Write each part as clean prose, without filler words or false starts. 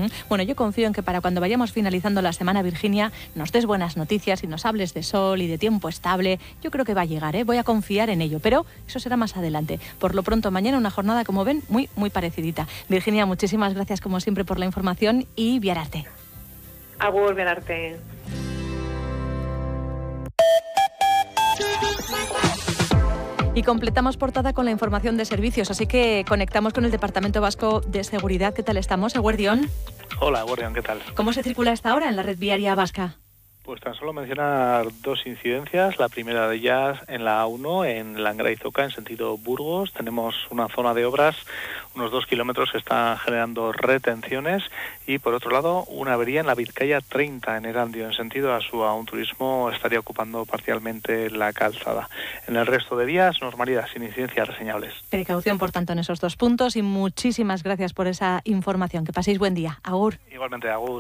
Bueno, yo confío en que para cuando vayamos finalizando la semana, Virginia, nos des buenas noticias y nos hables de sol y de tiempo estable. Yo creo que va a llegar, voy a confiar en ello, pero eso será más adelante. Por lo pronto, mañana una jornada, como ven, muy, muy parecidita. Virginia, muchísimas gracias como siempre por la información y Biararte. Agur, Biararte. Y completamos portada con la información de servicios, así que conectamos con el Departamento Vasco de Seguridad. ¿Qué tal estamos, Eguerdión? Hola, Eguerdión, ¿qué tal? ¿Cómo se circula esta hora en la red viaria vasca? Pues tan solo mencionar dos incidencias. La primera de ellas en la A1, en Langraizoca, en sentido Burgos. Tenemos una zona de obras, unos 2 kilómetros que están generando retenciones. Y por otro lado, una avería en la Vizcaya 30, en Erandio, en sentido Asúa. Un turismo estaría ocupando parcialmente la calzada. En el resto de vías, normalidad, sin incidencias reseñables. Precaución, por tanto, en esos dos puntos y muchísimas gracias por esa información. Que paséis buen día. Agur. Igualmente, agur.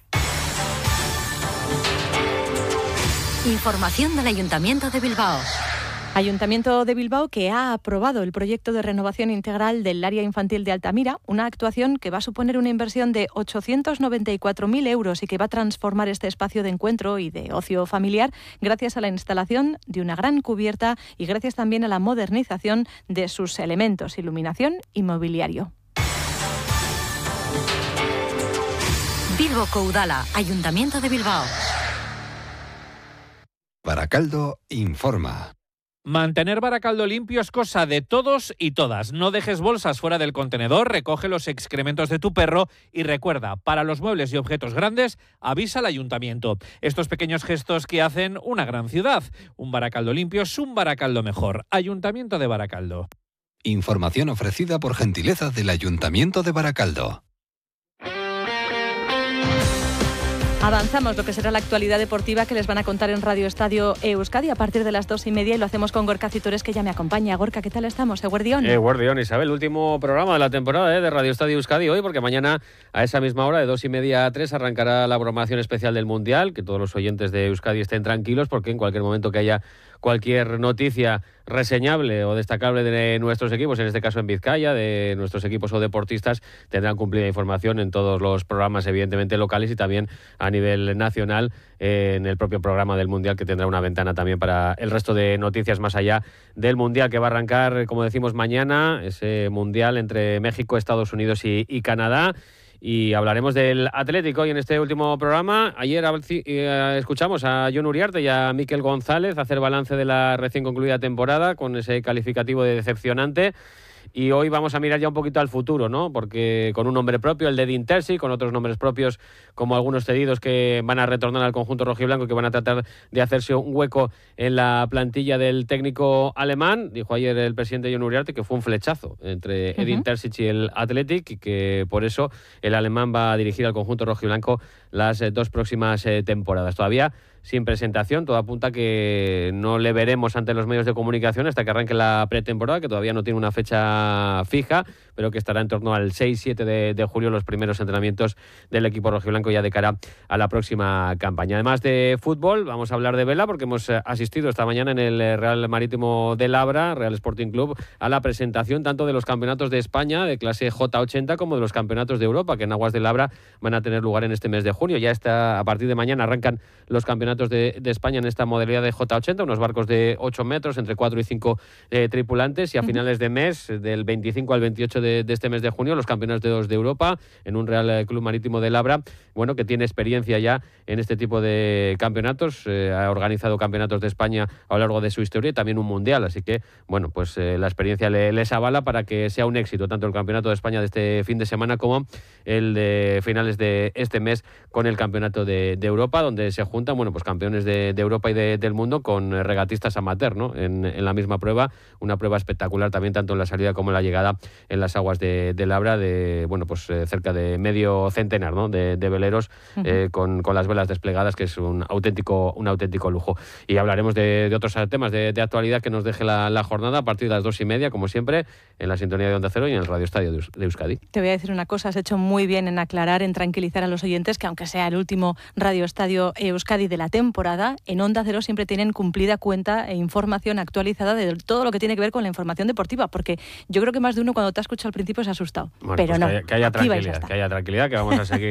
Información del Ayuntamiento de Bilbao. Ayuntamiento de Bilbao que ha aprobado el proyecto de renovación integral del área infantil de Altamira, una actuación que va a suponer una inversión de 894.000 euros y que va a transformar este espacio de encuentro y de ocio familiar gracias a la instalación de una gran cubierta y gracias también a la modernización de sus elementos, iluminación y mobiliario. Bilbo Coudala, Ayuntamiento de Bilbao. Baracaldo informa. Mantener Baracaldo limpio es cosa de todos y todas. No dejes bolsas fuera del contenedor, recoge los excrementos de tu perro y recuerda, para los muebles y objetos grandes, avisa al ayuntamiento. Estos pequeños gestos que hacen una gran ciudad. Un Baracaldo limpio es un Baracaldo mejor. Ayuntamiento de Baracaldo. Información ofrecida por gentileza del Ayuntamiento de Baracaldo. Avanzamos lo que será la actualidad deportiva que les van a contar en Radio Estadio Euskadi a partir de las 2:30 y lo hacemos con Gorka Citores, que ya me acompaña. Gorka, ¿qué tal estamos? Eguerdión. Eguerdión, Isabel, último programa de la temporada de Radio Estadio Euskadi hoy, porque mañana a esa misma hora, de 2:30 a 3, arrancará la programación especial del Mundial. Que todos los oyentes de Euskadi estén tranquilos, porque en cualquier momento que haya cualquier noticia reseñable o destacable de nuestros equipos, en este caso en Vizcaya, de nuestros equipos o deportistas, tendrán cumplida información en todos los programas, evidentemente locales y también a nivel nacional, en el propio programa del Mundial, que tendrá una ventana también para el resto de noticias más allá del Mundial, que va a arrancar, como decimos, mañana, ese Mundial entre México, Estados Unidos y Canadá. Y hablaremos del Atlético y en este último programa. Ayer escuchamos a Jon Uriarte y a Mikel González hacer balance de la recién concluida temporada con ese calificativo de decepcionante. Y hoy vamos a mirar ya un poquito al futuro, ¿no? Porque con un nombre propio, el de Edin Terzic, con otros nombres propios como algunos cedidos que van a retornar al conjunto rojiblanco, que van a tratar de hacerse un hueco en la plantilla del técnico alemán. Dijo ayer el presidente Jon Uriarte que fue un flechazo entre Edin Terzic y el Athletic y que por eso el alemán va a dirigir al conjunto rojiblanco las dos próximas temporadas. Todavía sin presentación, todo apunta que no le veremos ante los medios de comunicación hasta que arranque la pretemporada, que todavía no tiene una fecha fija, pero que estará en torno al 6-7 de julio los primeros entrenamientos del equipo rojiblanco ya de cara a la próxima campaña. Además de fútbol, vamos a hablar de vela, porque hemos asistido esta mañana en el Real Marítimo de Labra, Real Sporting Club, a la presentación tanto de los campeonatos de España de clase J80 como de los campeonatos de Europa, que en Aguas de Labra van a tener lugar en este mes de junio. Ya está, a partir de mañana arrancan los campeonatos de España en esta modalidad de J80, unos barcos de 8 metros, entre 4 y 5 tripulantes, y a finales de mes, del 25 al 28 de este mes de junio, los campeonatos de Europa en un Real Club Marítimo de Labra, bueno, que tiene experiencia ya en este tipo de campeonatos, ha organizado campeonatos de España a lo largo de su historia y también un mundial, así que, bueno, pues la experiencia les avala para que sea un éxito tanto el campeonato de España de este fin de semana como el de finales de este mes con el campeonato de Europa, donde se juntan, bueno, pues campeones de Europa y del mundo con regatistas amateur, ¿no? En la misma prueba, una prueba espectacular también tanto en la salida como en la llegada en las aguas de Labra, de, bueno, pues cerca de medio centenar, ¿no? de veleros con las velas desplegadas, que es un auténtico lujo. Y hablaremos de otros temas de actualidad que nos deje la jornada a partir de las 2:30, como siempre, en la sintonía de Onda Cero y en el Radio Estadio de Euskadi. Te voy a decir una cosa, has hecho muy bien en aclarar, en tranquilizar a los oyentes que aunque sea el último Radio Estadio Euskadi de la temporada, en Onda Cero siempre tienen cumplida cuenta e información actualizada de todo lo que tiene que ver con la información deportiva, porque yo creo que más de uno cuando te ha escuchado al principio se ha asustado. Bueno, pero pues no, que haya tranquilidad, que vamos a seguir